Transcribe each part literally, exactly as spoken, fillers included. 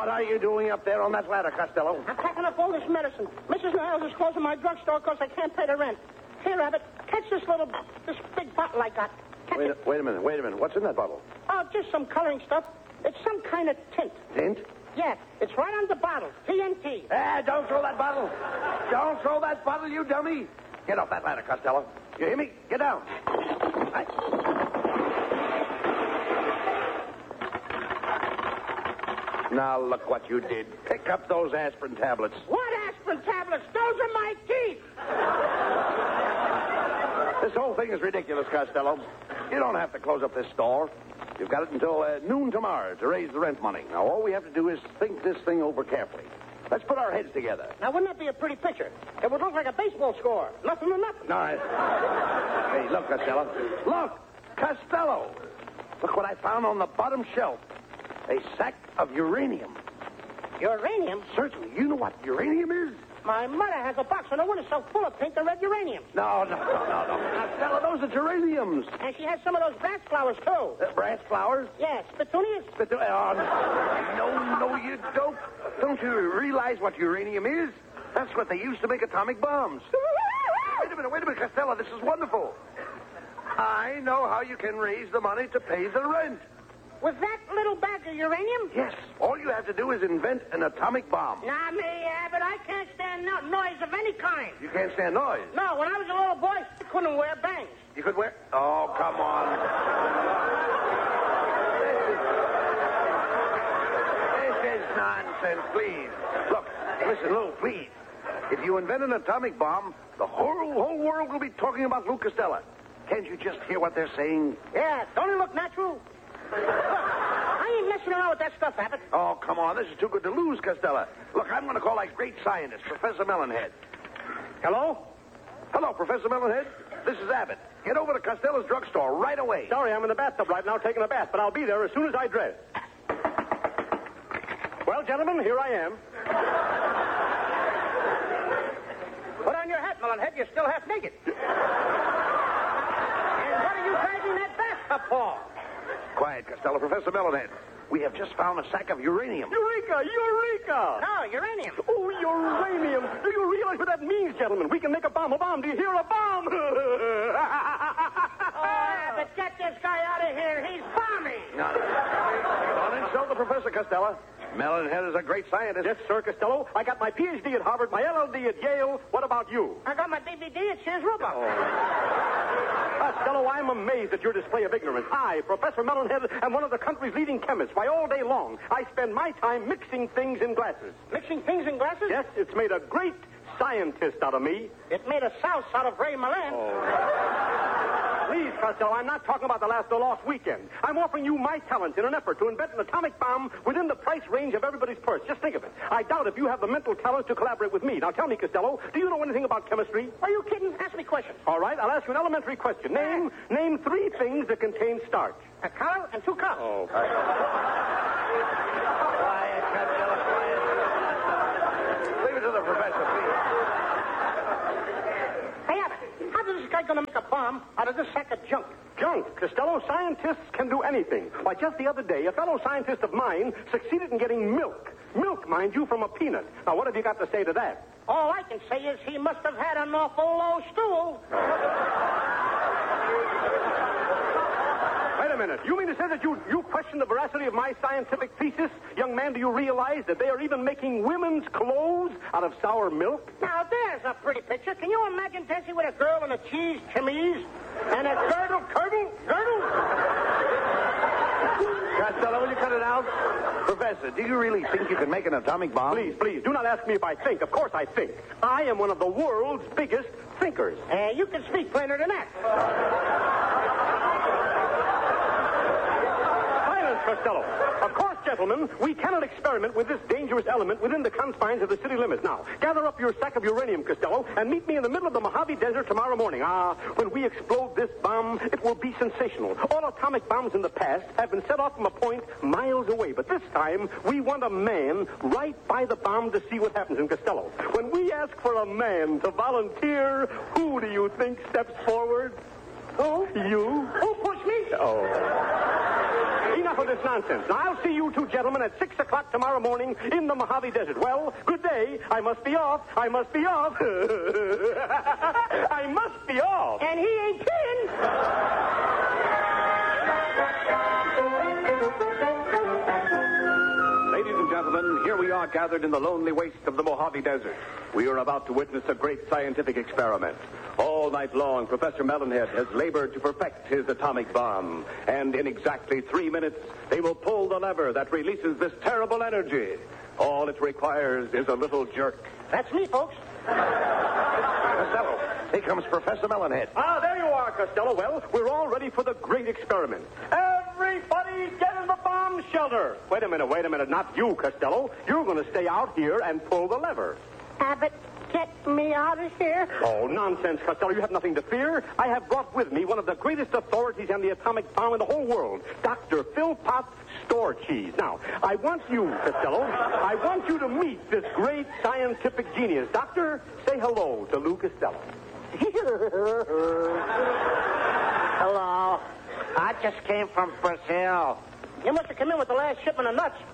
What are you doing up there on that ladder, Costello? I'm packing up all this medicine. Missus Niles is closing my drugstore because I can't pay the rent. Here, Abbott, catch this little, this big bottle I got. Catch Wait a, it. wait a minute, wait a minute. What's in that bottle? Oh, just some coloring stuff. It's some kind of tint. Tint? Yes, it's right on the bottle. T N T. Ah, don't throw that bottle. Don't throw that bottle, you dummy. Get off that ladder, Costello. You hear me? Get down. I... Now, look what you did. Pick up those aspirin tablets. What aspirin tablets? Those are my teeth. This whole thing is ridiculous, Costello. You don't have to close up this store. You've got it until uh, noon tomorrow to raise the rent money. Now, all we have to do is think this thing over carefully. Let's put our heads together. Now, wouldn't that be a pretty picture? It would look like a baseball score. Nothing to nothing. No, I... Hey, look, Costello. Look! Costello! Look what I found on the bottom shelf. A sack of uranium. Uranium? Certainly. You know what uranium is? My mother has a box on her window so full of pink and red uranium. No, no, no, no, no. Costello, those are geraniums. And she has some of those brass flowers, too. Uh, brass flowers? Yes, petunias. Petu- oh, no, no, you don't. Don't you realize what uranium is? That's what they use to make atomic bombs. Wait a minute, wait a minute, Costello. This is wonderful. I know how you can raise the money to pay the rent. Was that little bag of uranium? Yes. All you have to do is invent an atomic bomb. Not me, Abbott. I can't stand no- noise of any kind. You can't stand noise. No, when I was a little boy, I couldn't wear bangs. You could wear... Oh, come on. This is nonsense, please. Look, listen, Lou, please. If you invent an atomic bomb, the whole, whole world will be talking about Lou Costello. Can't you just hear what they're saying? Yeah, don't it look natural? Look, I ain't messing around with that stuff, Abbott. Oh, come on. This is too good to lose, Costello. Look, I'm going to call that great scientist, Professor Melonhead. Hello? Hello, Professor Melonhead. This is Abbott. Get over to Costello's drugstore right away. Sorry, I'm in the bathtub right now taking a bath, but I'll be there as soon as I dress. Well, gentlemen, here I am. Put on your hat, Melonhead. You're still half naked. And what are you dragging that bathtub for? Quiet, Costello. Professor Melonhead. We have just found a sack of uranium. Eureka! Eureka! No, uranium. Oh, uranium. Do you realize what that means, gentlemen? We can make a bomb, a bomb. Do you hear a bomb? Oh, Abbott, get this guy out of here. He's bombing. No, don't insult the Professor, Costello. Melonhead is a great scientist. Yes, sir, Costello. I got my P H D at Harvard, my L L D at Yale. What about you? I got my D V D at Sears Roebuck. Oh. Costello, I'm amazed at your display of ignorance. I, Professor Melonhead, am one of the country's leading chemists. Why, all day long, I spend my time mixing things in glasses. Mixing things in glasses? Yes, it's made a great scientist out of me. It made a souse out of Ray Milland. Oh. Please, Costello, I'm not talking about the last or lost weekend. I'm offering you my talents in an effort to invent an atomic bomb within the price range of everybody's purse. Just think of it. I doubt if you have the mental talent to collaborate with me. Now, tell me, Costello, do you know anything about chemistry? Are you kidding? Ask me questions. All right, I'll ask you an elementary question. Name, name three things that contain starch. A collar and two cups. Oh. Quiet, Costello, quiet. Leave it to the professor, please. Hey, Abbott, how is this guy going to make a bomb out of this sack of junk? Junk. Costello, scientists can do anything. Why, just the other day, a fellow scientist of mine succeeded in getting milk. Milk, mind you, from a peanut. Now, what have you got to say to that? All I can say is he must have had an awful low stool. Wait a minute. You mean to say that you, you question the veracity of my scientific thesis? Young man, do you realize that they are even making women's clothes out of sour milk? Now, there's a pretty picture. Can you imagine dancing with a girl in a cheese chemise and a girdle, girdle, girdle? Costello, will you cut it out? Professor, do you really think you can make an atomic bomb? Please, please, do not ask me if I think. Of course I think. I am one of the world's biggest thinkers. Uh, you can speak plainer than that. Silence, Costello. Of course, gentlemen, we cannot experiment with this dangerous element within the confines of the city limits. Now, gather up your sack of uranium, Costello, and meet me in the middle of the Mojave Desert tomorrow morning. Ah, when we explode this bomb, it will be sensational. All atomic bombs in the past have been set off from a point miles away, but this time we want a man right by the bomb to see what happens in Costello. When we ask for a man to volunteer, who do you think steps forward? Who? You. Who pushed me? Oh. Enough of of this nonsense. Now, I'll see you two gentlemen at six o'clock tomorrow morning in the Mojave Desert. Well, good day. I must be off. I must be off. I must be off. And he ain't kidding. Ladies and gentlemen, here we are gathered in the lonely waste of the Mojave Desert. We are about to witness a great scientific experiment. All night long, Professor Melonhead has labored to perfect his atomic bomb. And in exactly three minutes, they will pull the lever that releases this terrible energy. All it requires is a little jerk. That's me, folks. Costello, here comes Professor Melonhead. Ah, there you are, Costello. Well, we're all ready for the great experiment. Everybody get in the bomb shelter. Wait a minute, wait a minute. Not you, Costello. You're going to stay out here and pull the lever. Abbott, get me out of here. Oh, nonsense, Costello. You have nothing to fear. I have brought with me one of the greatest authorities on the atomic bomb in the whole world, Doctor Philpot Store Cheese. Now, I want you, Costello, I want you to meet this great scientific genius. Doctor, say hello to Lou Costello. Hello. I just came from Brazil. You must have come in with the last shipment of nuts.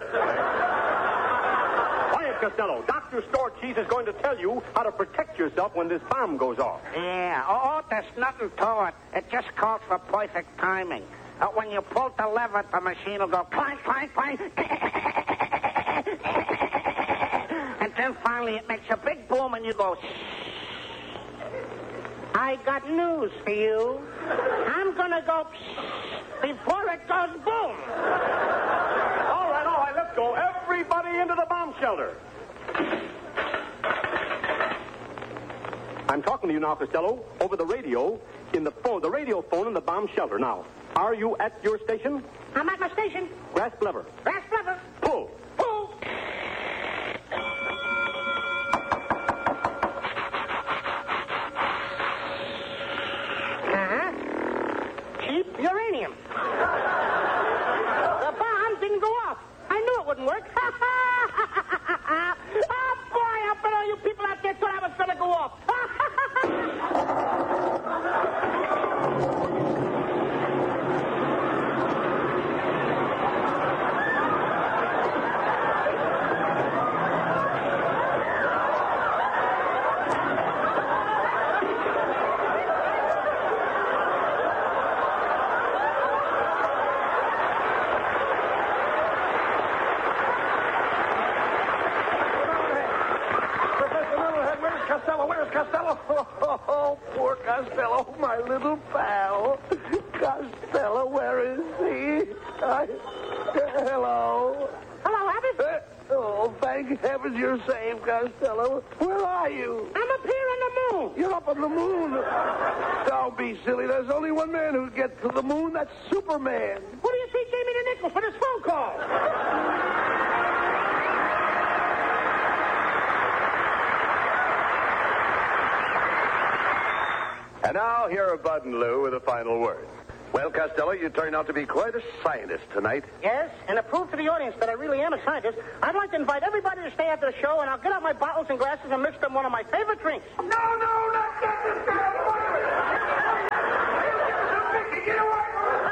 Quiet, Costello. Doctor Store Cheese is going to tell you how to protect yourself when this bomb goes off. Yeah. Oh, there's nothing to it. It just calls for perfect timing. Uh, when you pull the lever, the machine will go clank, clank, clank. And then finally it makes a big boom and you go shh. I got news for you. I'm going to go shh before it goes boom. All right, all right, let's go. Everybody into the bomb shelter. I'm talking to you now, Costello, over the radio, in the phone, the radio phone in the bomb shelter. Now, are you at your station? I'm at my station. Grasp lever. Grasp lever. Pull. Pull. Uh-huh. Cheap uranium. The bomb didn't go off. I knew it wouldn't work. Oh, boy, I bet all you people out there thought I was going to go off. Costello. Oh, poor Costello, my little pal. Costello, where is he? I... Hello. Hello, Abbott. Uh, oh, thank heavens you're safe, Costello. Where are you? I'm up here on the moon. You're up on the moon. Don't be silly. There's only one man who gets to the moon. That's Superman. Who do you think gave me the nickel for this phone call? And now, here are Bud and Lou with a final word. Well, Costello, you turned out to be quite a scientist tonight. Yes, and to prove to the audience that I really am a scientist, I'd like to invite everybody to stay after the show, and I'll get out my bottles and glasses and mix them one of my favorite drinks. No, no, not that. Get away!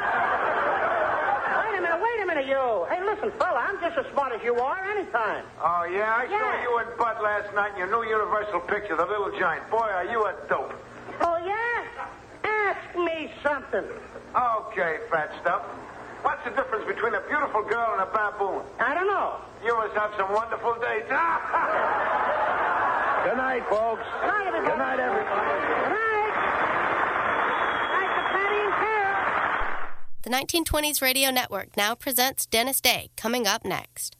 Wait a minute, wait a minute, you. Hey, listen, fella, I'm just as smart as you are anytime. Oh, yeah? I Yeah. saw you and Bud last night in your new Universal picture, The Little Giant. Boy, are you a dope. Oh, yeah? Ask me something. Okay, fat stuff. What's the difference between a beautiful girl and a baboon? I don't know. You must have some wonderful dates. Good night, folks. Good night, everybody. Good night, everybody. Good night. Night to Patty and Carol. The nineteen twenties Radio Network now presents Dennis Day, coming up next.